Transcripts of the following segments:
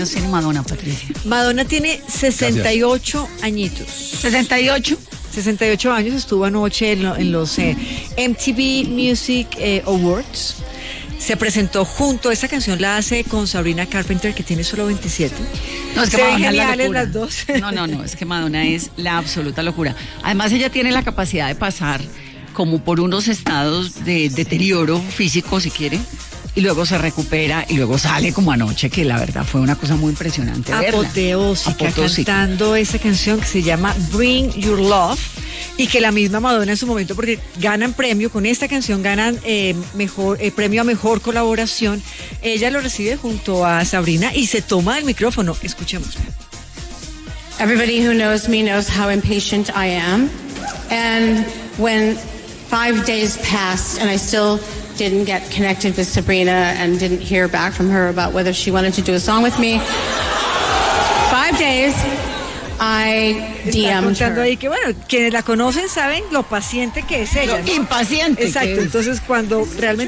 No sé, Madonna, Patricia. Madonna tiene 68 añitos. 68. 68 años, estuvo anoche en los MTV Music Awards. Se presentó junto, esa canción la hace con Sabrina Carpenter, que tiene solo 27. No, es que se ven Madonna es la geniales locura. las dos. No, es que Madonna es la absoluta locura. Además, ella tiene la capacidad de pasar como por unos estados de deterioro físico, si quiere, y luego se recupera y luego sale como anoche, que la verdad fue una cosa muy impresionante verla. Apoteósica, cantando esa canción que se llama Bring Your Love, y que la misma Madonna en su momento, porque ganan premio con esta canción, ganan premio a mejor colaboración. Ella lo recibe junto a Sabrina y se toma el micrófono. Escuchemos. Everybody who knows me knows how impatient I am, and when 5 days passed and I still didn't get connected with Sabrina and didn't hear back from her about whether she wanted to do a song with me, 5 days I DM'd her. Ahí que bueno, quienes la conocen saben lo paciente que es ella, ¿no? Impaciente. Exacto, entonces cuando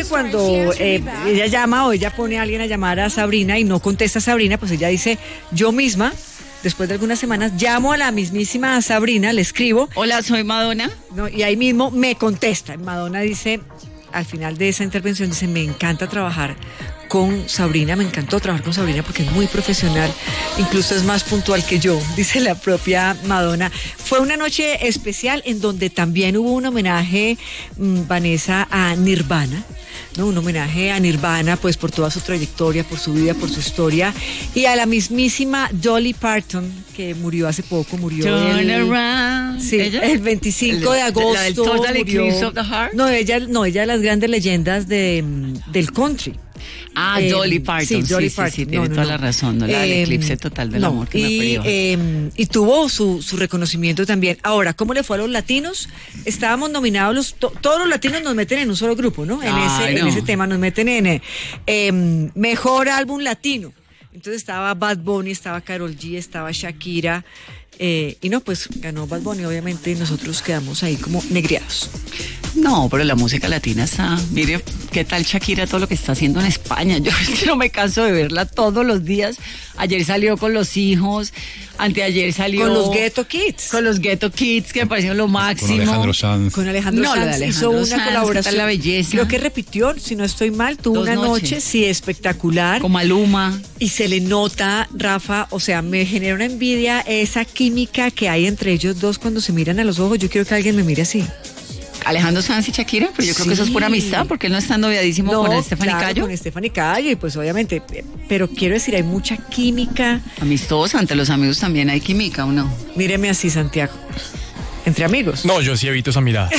ella llama o ella pone a alguien a llamar a Sabrina y no contesta a Sabrina, pues ella dice, yo misma, después de algunas semanas, llamo a la mismísima Sabrina, le escribo. Hola, soy Madonna. No, y ahí mismo me contesta. Madonna dice, al final de esa intervención, dice, me encanta trabajar con Sabrina, me encantó trabajar con Sabrina porque es muy profesional, incluso es más puntual que yo, dice la propia Madonna. Fue una noche especial en donde también hubo un homenaje, Vanessa, a Nirvana, ¿no? Un homenaje a Nirvana, pues por toda su trayectoria, por su vida, por su historia, y a la mismísima Dolly Parton, que murió hace poco, Turn around. Sí, el 25 de agosto. ¿La del Total Eclipse of the Heart? No, ella de las grandes leyendas del country. Dolly Parton. Sí, Dolly Parton. Sí, tiene toda la razón, ¿no? La del eclipse total del amor que me perdió. Y tuvo su reconocimiento también. Ahora, ¿cómo le fue a los latinos? Estábamos nominados, todos los latinos nos meten en un solo grupo, ¿no? En ese tema nos meten en mejor álbum latino. Entonces estaba Bad Bunny, estaba Karol G, estaba Shakira. Y no, pues ganó Bad Bunny, obviamente nosotros quedamos ahí como negriados. No, pero la música latina está, mire, ¿qué tal Shakira, todo lo que está haciendo en España? Yo es que no me canso de verla todos los días. Ayer salió con los hijos, anteayer salió con los Ghetto Kids. Con los Ghetto Kids, que me pareció lo máximo. Con Alejandro Sanz. Con Alejandro Sanz hizo una colaboración. La belleza. Creo que repitió, si no estoy mal, tuvo una noche, sí, espectacular. Con Maluma. Y se le nota, Rafa, o sea, me genera una envidia esa química que hay entre ellos dos cuando se miran a los ojos. Yo quiero que alguien me mire así. Alejandro Sanz y Shakira, pero yo creo que eso es pura amistad, porque él no está noviadísimo con Stephanie Cayo. Con Stephanie Cayo, y pues obviamente, pero quiero decir, hay mucha química. Amistosa, ante los amigos también hay química, ¿o no? Míreme así, Santiago. Entre amigos. No, yo sí evito esa mirada.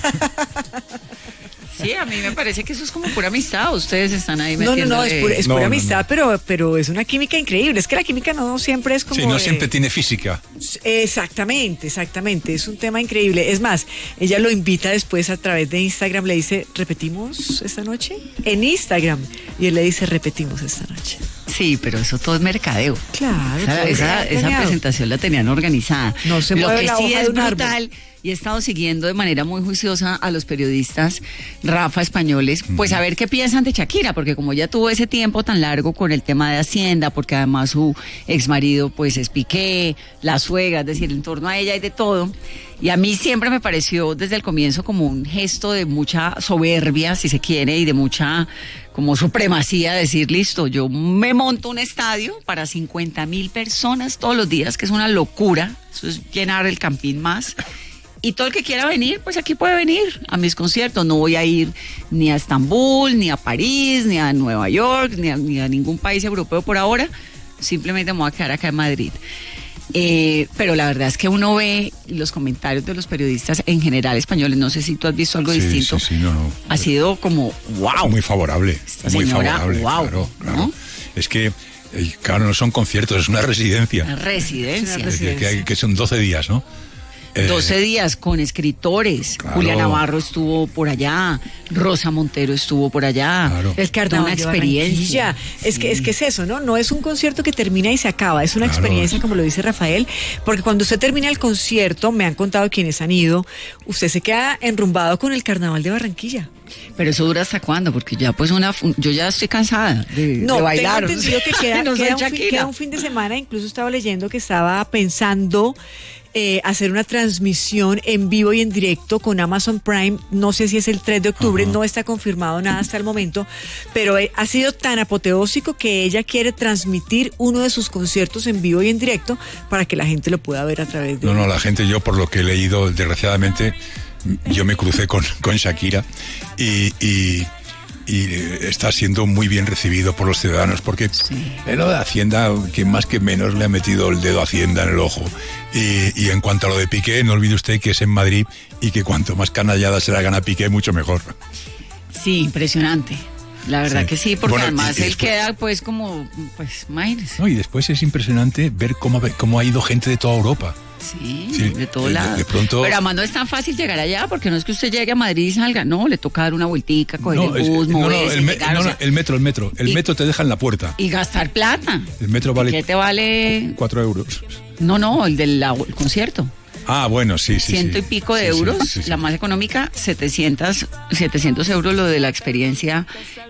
Sí, a mí me parece que eso es como pura amistad. Ustedes están ahí metiendo. No, es pura amistad, pero es una química increíble. Es que la química no siempre es como. Sí, no siempre tiene física. Exactamente. Es un tema increíble. Es más, ella lo invita después a través de Instagram, le dice, ¿repetimos esta noche? En Instagram. Y él le dice, repetimos esta noche. Sí, pero eso todo es mercadeo. Claro. Esa presentación la tenían organizada. No se mueve la hoja de un árbol. Y he estado siguiendo de manera muy juiciosa a los periodistas, Rafa, españoles, pues a ver qué piensan de Shakira, porque como ya tuvo ese tiempo tan largo con el tema de Hacienda, porque además su exmarido pues es Piqué, la suegra, es decir, en torno a ella hay de todo. Y a mí siempre me pareció desde el comienzo como un gesto de mucha soberbia, si se quiere, y de mucha como supremacía, decir, listo, yo me monto un estadio para 50,000 personas todos los días, que es una locura, eso es llenar el Campín más. Y todo el que quiera venir, pues aquí puede venir a mis conciertos. No voy a ir ni a Estambul, ni a París, ni a Nueva York, ni a ningún país europeo por ahora. Simplemente me voy a quedar acá en Madrid. Pero la verdad es que uno ve los comentarios de los periodistas en general españoles. No sé si tú has visto algo distinto. Sí, no. Ha sido como, wow. Muy favorable. Muy favorable. Wow, claro. ¿no? Es que, claro, no son conciertos, es una residencia. Una residencia. Que son 12 días, ¿no? 12 días con escritores. Claro. Julia Navarro estuvo por allá, Rosa Montero estuvo por allá. Claro. El carnaval, una experiencia. Sí. Es que es eso, ¿no? No es un concierto que termina y se acaba, es una experiencia, como lo dice Rafael, porque cuando usted termina el concierto, me han contado quienes han ido, usted se queda enrumbado con el Carnaval de Barranquilla. Pero eso dura hasta cuándo, porque ya pues yo ya estoy cansada de bailar. Tengo entendido que queda, no soy queda un fin de semana. Incluso estaba leyendo que estaba pensando hacer una transmisión en vivo y en directo con Amazon Prime. No sé si es el 3 de octubre, no está confirmado nada hasta el momento, pero ha sido tan apoteósico que ella quiere transmitir uno de sus conciertos en vivo y en directo para que la gente lo pueda ver a través de... No, la gente, yo por lo que he leído, desgraciadamente, yo me crucé con Shakira y está siendo muy bien recibido por los ciudadanos, porque lo de Hacienda, que más que menos le ha metido el dedo a Hacienda en el ojo. Y en cuanto a lo de Piqué, no olvide usted que es en Madrid y que cuanto más canallada se la gana Piqué, mucho mejor. Sí, impresionante. La verdad que sí, porque bueno, además él después, queda pues como, imagínese. No, y después es impresionante ver cómo ha ido gente de toda Europa. Sí, de todo lado. De pronto... Pero además no es tan fácil llegar allá, porque no es que usted llegue a Madrid y salga, no, le toca dar una vueltica, coger el bus, moverse, el metro. El metro te deja en la puerta. Y gastar plata. El metro vale... ¿Qué te vale? 4 euros. No, el del concierto. Ah, bueno, sí. Ciento y pico de euros, sí. La más económica, 700 euros lo de la experiencia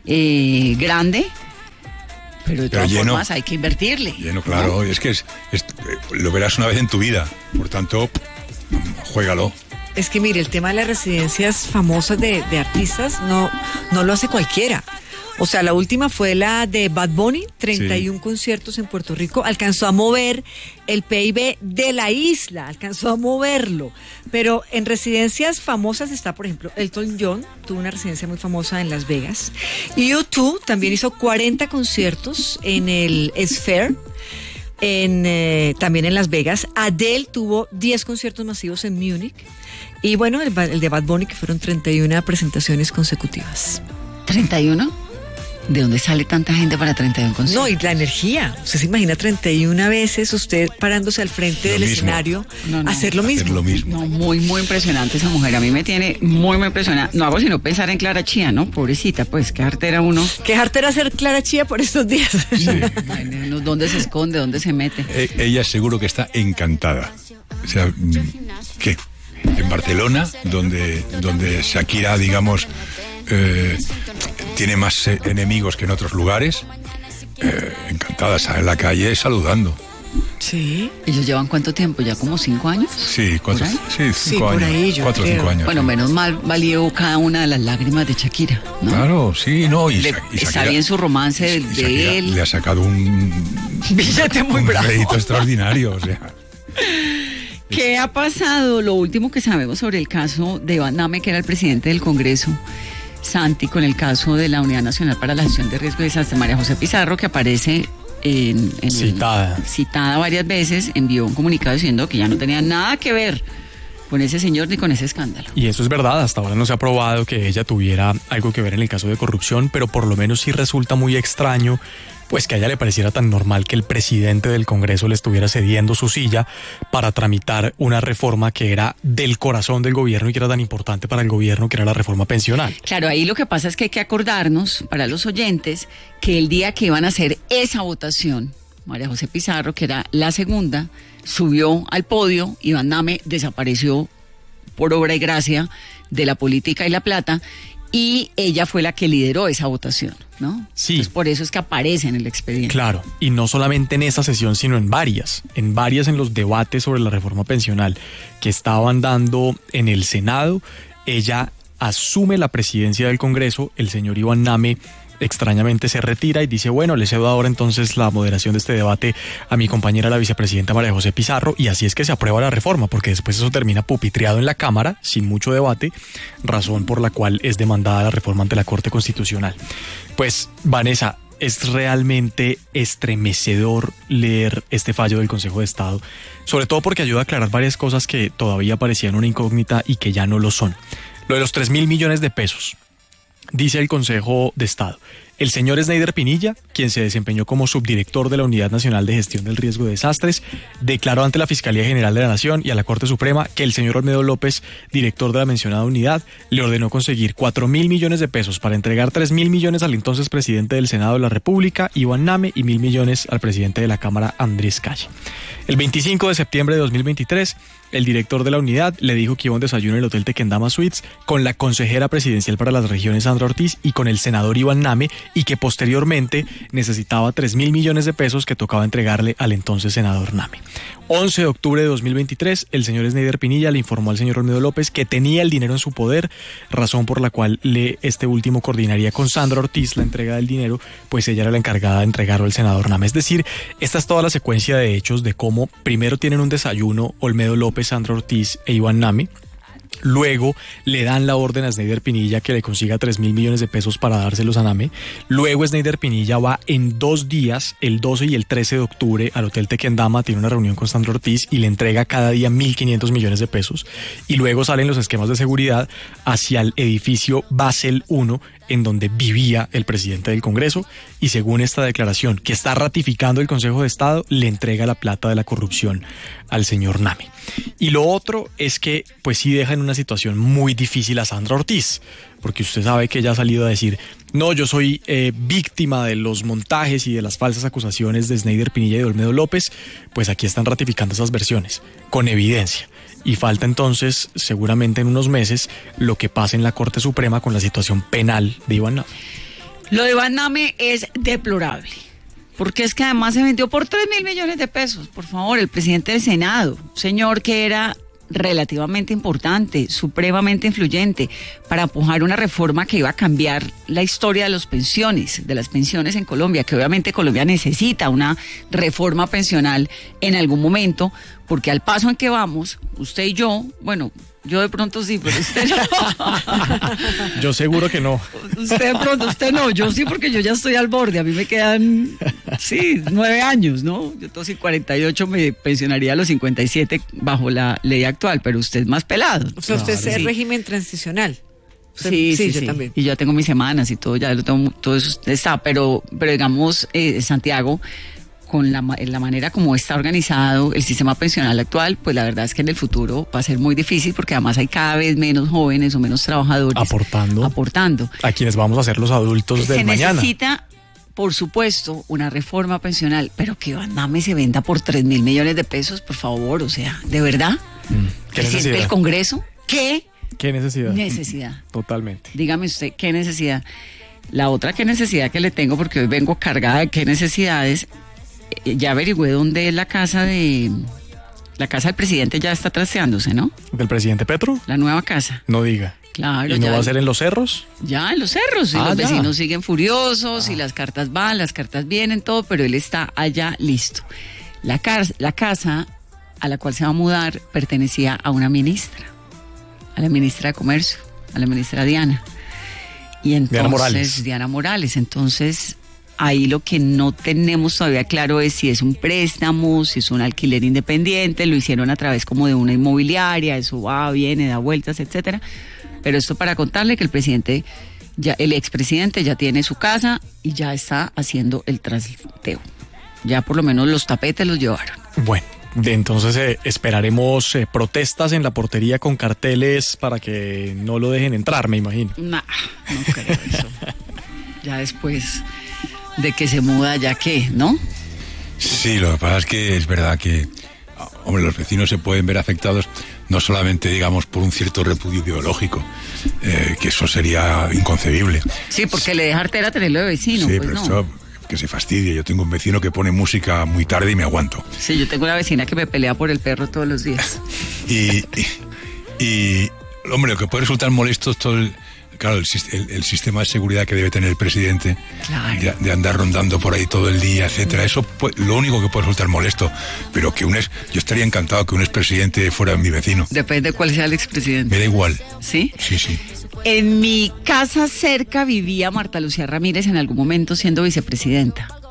grande. Pero de todas formas hay que invertirle. Lleno, claro. ¿No? Es que lo verás una vez en tu vida. Por tanto, juégalo. Es que mire, el tema de las residencias famosas de artistas no lo hace cualquiera. O sea, la última fue la de Bad Bunny, 31 conciertos en Puerto Rico. Alcanzó a mover el PIB de la isla, alcanzó a moverlo. Pero en residencias famosas está, por ejemplo, Elton John, tuvo una residencia muy famosa en Las Vegas. U2 también hizo 40 conciertos en el Sphere, también en Las Vegas. Adele tuvo 10 conciertos masivos en Múnich. Y bueno, el de Bad Bunny, que fueron 31 presentaciones consecutivas. ¿31? ¿De dónde sale tanta gente para 31 conciertos? No, y la energía. Usted se imagina 31 veces usted parándose al frente del escenario, hacer lo mismo. No, muy impresionante esa mujer. A mí me tiene muy impresionada. No hago sino pensar en Clara Chía, ¿no? Pobrecita, pues, qué jartera uno. Qué jartera ser Clara Chía por estos días. Sí. ¿Dónde se esconde? ¿Dónde se mete? Ella seguro que está encantada. O sea, ¿qué? En Barcelona, donde Shakira, digamos... tiene más enemigos que en otros lugares, encantada, sale en la calle saludando. Sí. ¿Ellos llevan cuánto tiempo? ¿Ya como 5 años? Sí, 5 años. Ahí, 4 o 5 años. Bueno, menos mal valió cada una de las lágrimas de Shakira, ¿no? Claro, sí, no. Y Shakira, está bien su romance de él. Le ha sacado un billete muy bravo. crédito extraordinario, o sea. ¿Qué ha pasado? Lo último que sabemos sobre el caso de Iván Name, que era el presidente del Congreso, Santi, con el caso de la Unidad Nacional para la Gestión de Riesgo de Desastre, María José Pizarro, que aparece citada varias veces, envió un comunicado diciendo que ya no tenía nada que ver con ese señor ni con ese escándalo. Y eso es verdad, hasta ahora no se ha probado que ella tuviera algo que ver en el caso de corrupción, pero por lo menos sí resulta muy extraño pues que a ella le pareciera tan normal que el presidente del Congreso le estuviera cediendo su silla para tramitar una reforma que era del corazón del gobierno y que era tan importante para el gobierno, que era la reforma pensional. Claro, ahí lo que pasa es que hay que acordarnos, para los oyentes, que el día que iban a hacer esa votación, María José Pizarro, que era la segunda, subió al podio, Iván Name desapareció por obra y gracia de la política y la plata, y ella fue la que lideró esa votación, ¿no? Sí. Entonces, por eso es que aparece en el expediente. Claro, y no solamente en esa sesión, sino en varias en los debates sobre la reforma pensional que estaban dando en el Senado. Ella asume la presidencia del Congreso, el señor Iván Name extrañamente se retira y dice, bueno, le cedo ahora entonces la moderación de este debate a mi compañera, la vicepresidenta María José Pizarro, y así es que se aprueba la reforma, porque después eso termina pupitriado en la Cámara, sin mucho debate, razón por la cual es demandada la reforma ante la Corte Constitucional. Pues, Vanessa, es realmente estremecedor leer este fallo del Consejo de Estado, sobre todo porque ayuda a aclarar varias cosas que todavía parecían una incógnita y que ya no lo son. Lo de los 3.000 millones de pesos. Dice el Consejo de Estado, El señor Sneider Pinilla, quien se desempeñó como subdirector de la Unidad Nacional de Gestión del Riesgo de Desastres, declaró ante la Fiscalía General de la Nación y a la Corte Suprema que el señor Olmedo López, director de la mencionada unidad, le ordenó conseguir 4.000 millones de pesos para entregar 3.000 millones al entonces presidente del Senado de la República, Iván Name, y 1.000 millones al presidente de la Cámara, Andrés Calle. El 25 de septiembre de 2023, el director de la unidad le dijo que iba a un desayuno en el Hotel Tequendama Suites con la consejera presidencial para las regiones, Sandra Ortiz, y con el senador Iván Name, y que posteriormente necesitaba 3.000 millones de pesos que tocaba entregarle al entonces senador Name. 11 de octubre de 2023, el señor Sneider Pinilla le informó al señor Olmedo López que tenía el dinero en su poder, razón por la cual este último coordinaría con Sandra Ortiz la entrega del dinero, pues ella era la encargada de entregarlo al senador Name. Es decir, esta es toda la secuencia de hechos de cómo primero tienen un desayuno Olmedo López, Sandra Ortiz e Iván Name. Luego le dan la orden a Sneider Pinilla que le consiga 3.000 millones de pesos para dárselos a Name. Luego Sneider Pinilla va en 2 días, el 12 y el 13 de octubre, al Hotel Tequendama, tiene una reunión con Sandra Ortiz y le entrega cada día 1.500 millones de pesos. Y luego salen los esquemas de seguridad hacia el edificio Basel I, en donde vivía el presidente del Congreso, y según esta declaración que está ratificando el Consejo de Estado, le entrega la plata de la corrupción al señor Name. Y lo otro es que pues sí deja en una situación muy difícil a Sandra Ortiz, porque usted sabe que ella ha salido a decir: no, yo soy víctima de los montajes y de las falsas acusaciones de Sneider Pinilla y de Olmedo López. Pues aquí están ratificando esas versiones, con evidencia. Y falta entonces, seguramente en unos meses, lo que pase en la Corte Suprema con la situación penal de Iván Name. Lo de Iván Name es deplorable, porque es que además se vendió por 3.000 millones de pesos. Por favor, el presidente del Senado, señor que era relativamente importante, supremamente influyente, para empujar una reforma que iba a cambiar la historia de las pensiones en Colombia, que obviamente Colombia necesita una reforma pensional en algún momento, porque al paso en que vamos, usted y yo, bueno, yo de pronto sí, pero usted no. Yo seguro que no. Usted de pronto, usted no, yo sí, porque yo ya estoy al borde, a mí me quedan, 9 años, ¿no? Yo tengo 48, me pensionaría a los 57 bajo la ley actual, pero usted es más pelado. O sea, usted es el régimen transicional. Sí, yo también. Y ya tengo mis semanas y todo, ya lo tengo, todo eso está, pero digamos, Santiago, con la manera como está organizado el sistema pensional actual, pues la verdad es que en el futuro va a ser muy difícil, porque además hay cada vez menos jóvenes o menos trabajadores aportando a quienes vamos a ser los adultos del mañana. Se necesita, por supuesto, una reforma pensional, pero que Iván Name se venda por 3.000 millones de pesos, por favor, o sea, ¿de verdad? ¿Qué ¿Presidente necesidad del Congreso? ¿Qué necesidad? Necesidad. Totalmente. Dígame usted, ¿qué necesidad? La otra qué necesidad que le tengo, porque hoy vengo cargada de qué necesidades. Ya averigüé dónde es la casa del presidente, ya está trasteándose, ¿no? ¿Del presidente Petro? La nueva casa. No diga. Claro. ¿Y no va a ser en Los Cerros? Ya, en Los Cerros. Y los vecinos siguen furiosos, y las cartas van, las cartas vienen, todo, pero él está allá listo. La casa a la cual se va a mudar pertenecía a una ministra, a la ministra de Comercio, a la ministra Diana. Y entonces, Diana Morales. Entonces, ahí lo que no tenemos todavía claro es si es un préstamo, si es un alquiler independiente. Lo hicieron a través como de una inmobiliaria, eso va, viene, da vueltas, etcétera. Pero esto para contarle que el expresidente ya tiene su casa y ya está haciendo el trasteo. Ya por lo menos los tapetes los llevaron. Bueno, entonces esperaremos protestas en la portería con carteles para que no lo dejen entrar, me imagino. No creo eso. Ya después de que se muda, ya que, ¿no? Sí, lo que pasa es que es verdad que, hombre, los vecinos se pueden ver afectados no solamente, digamos, por un cierto repudio ideológico, que eso sería inconcebible. Sí, porque le deja artera tenerlo de vecino. Sí, pues pero no. esto, que se fastidie. Yo tengo un vecino que pone música muy tarde y me aguanto. Sí, yo tengo una vecina que me pelea por el perro todos los días. y hombre, lo que puede resultar molesto es todo el sistema de seguridad que debe tener el presidente, claro, de andar rondando por ahí todo el día, etcétera. Eso lo único que puede resultar molesto, pero yo estaría encantado que un expresidente fuera mi vecino. Depende de cuál sea el expresidente. Me da igual. ¿Sí? Sí. En mi casa cerca vivía Marta Lucía Ramírez en algún momento siendo vicepresidenta.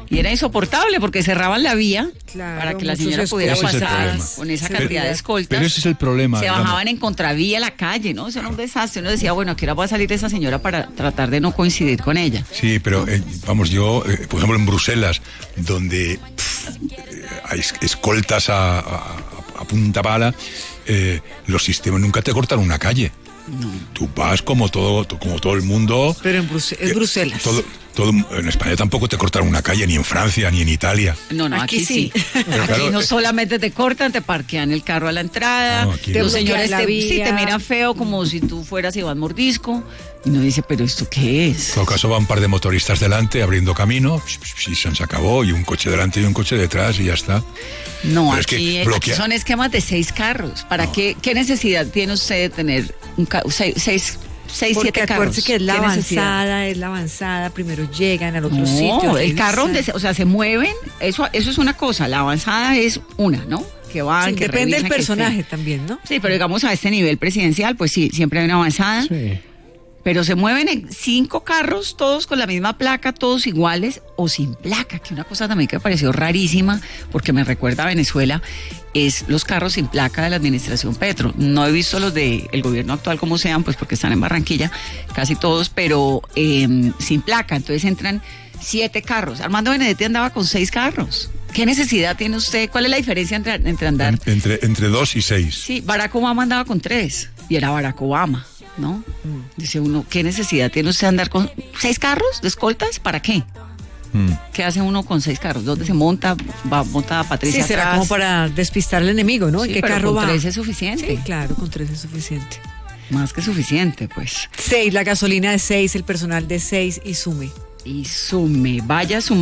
Y era insoportable porque cerraban la vía Claro, para que la muchos señora pudiera Ese es el pasar problema. con esa Pero- cantidad de escoltas. Pero ese es el problema. Se digamos. bajaban en contravía a la calle, ¿no? Eso era un desastre. Uno decía, bueno, ¿a qué hora va a salir esa señora para tratar de no coincidir con ella? Sí, pero vamos, yo, por ejemplo, en Bruselas, donde hay escoltas a punta pala, los sistemas nunca te cortan una calle. Tú vas como todo el mundo. Pero es Bruselas. En España tampoco te cortan una calle, ni en Francia, ni en Italia. No, Aquí sí. Pero Aquí claro, no solamente te cortan, te parquean el carro a la entrada. No, aquí Los no. señores Bloquean la sí, vía. te miran feo como si tú fueras Iván Mordisco. Y uno dice, ¿pero esto qué es? En todo caso, va un par de motoristas delante abriendo camino, y se acabó, y un coche delante y un coche detrás, y ya está. No, Pero es que aquí bloquea- son esquemas de 6 carros. ¿Para qué necesidad tiene usted de tener 6, 7 Porque carros? acuérdese que es la ¿Qué necesidad? avanzada, primero llegan al otro No, sitio. el carro revisan. donde, o sea, se mueven, eso es una cosa, la avanzada es una, ¿no? Que van, Sí, que depende del revisan, que personaje estén. también, ¿no? Sí, pero digamos a este nivel presidencial, pues sí, siempre hay una avanzada. Sí. Pero se mueven en 5 carros, todos con la misma placa, todos iguales o sin placa, que una cosa también que me pareció rarísima, porque me recuerda a Venezuela, es los carros sin placa de la administración Petro. No he visto los del gobierno actual como sean, pues porque están en Barranquilla, casi todos, pero sin placa. Entonces entran 7 carros. Armando Benedetti andaba con 6 carros. ¿Qué necesidad tiene usted? ¿Cuál es la diferencia entre andar? Entre 2 y 6. Sí, Barack Obama andaba con 3 y era Barack Obama, ¿no? Dice uno, ¿qué necesidad tiene usted andar con 6 carros de escoltas? ¿Para qué? ¿Qué hace uno con 6 carros? ¿Dónde se monta? Monta Patricia Sí, será atrás. como para despistar al enemigo, ¿no? Sí, ¿En qué pero carro con va? 3 es suficiente. Sí, claro, con 3 es suficiente. Más que suficiente, pues. 6, la gasolina de 6, el personal de 6 y sume. Y sume, vaya sumando.